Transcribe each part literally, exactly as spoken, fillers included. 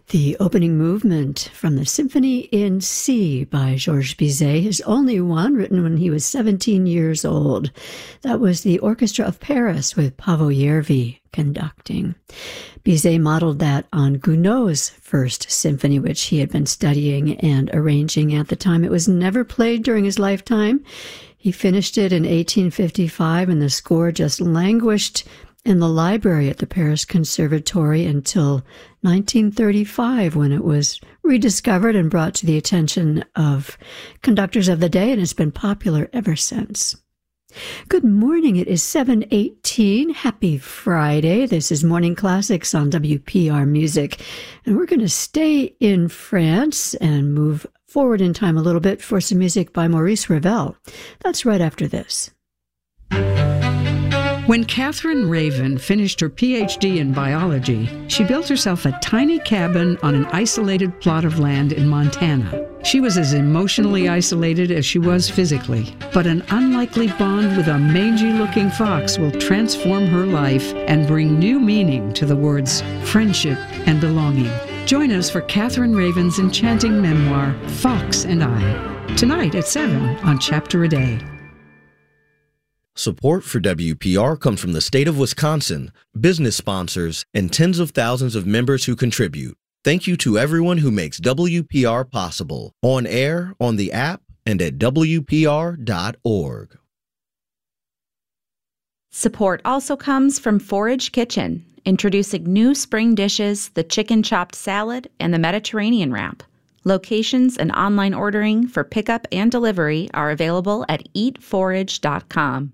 The opening movement from the Symphony in C by Georges Bizet, his only one, written when he was seventeen years old. That was the Orchestra of Paris with Paavo Järvi conducting. Bizet modeled that on Gounod's first symphony, which he had been studying and arranging at the time. It was never played during his lifetime. He finished it in eighteen fifty-five, and the score just languished in the library at the Paris Conservatory until nineteen thirty-five, when it was rediscovered and brought to the attention of conductors of the day, and it's been popular ever since. Good morning. It is seven eighteen. Happy Friday. This is Morning Classics on W P R Music, and we're going to stay in France and move forward in time a little bit for some music by Maurice Ravel. That's right after this. When Catherine Raven finished her P H D in biology, she built herself a tiny cabin on an isolated plot of land in Montana. She was as emotionally isolated as she was physically, but an unlikely bond with a mangy-looking fox will transform her life and bring new meaning to the words friendship and belonging. Join us for Catherine Raven's enchanting memoir, Fox and I, tonight at seven on Chapter a Day. Support for W P R comes from the state of Wisconsin, business sponsors, and tens of thousands of members who contribute. Thank you to everyone who makes W P R possible, on air, on the app, and at W P R dot org. Support also comes from Forage Kitchen, introducing new spring dishes, the chicken chopped salad, and the Mediterranean wrap. Locations and online ordering for pickup and delivery are available at eat forage dot com.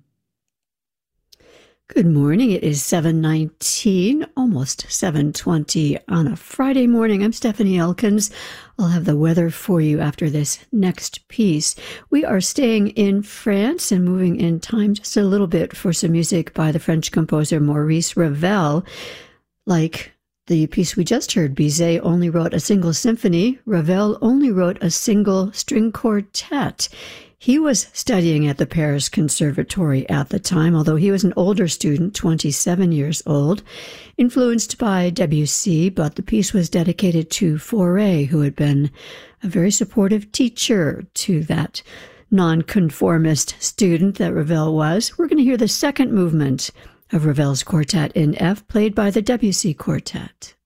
Good morning. It is seven nineteen, almost seven twenty on a Friday morning. I'm Stephanie Elkins. I'll have the weather for you after this next piece. We are staying in France and moving in time just a little bit for some music by the French composer Maurice Ravel. Like the piece we just heard, Bizet only wrote a single symphony. Ravel only wrote a single string quartet. He was studying at the Paris Conservatory at the time, although he was an older student, twenty-seven years old, influenced by Debussy, but the piece was dedicated to Fauré, who had been a very supportive teacher to that nonconformist student that Ravel was. We're going to hear the second movement of Ravel's quartet in F, played by the Debussy Quartet.